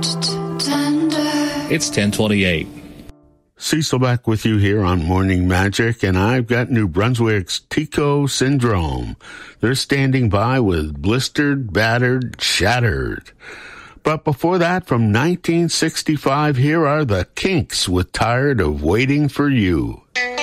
It's 10:28. Cecil back with you here on Morning Magic, and I've got New Brunswick's Tico Syndrome. They're standing by with Blistered, Battered, Shattered. But before that, from 1965, here are the Kinks with Tired of Waiting for You.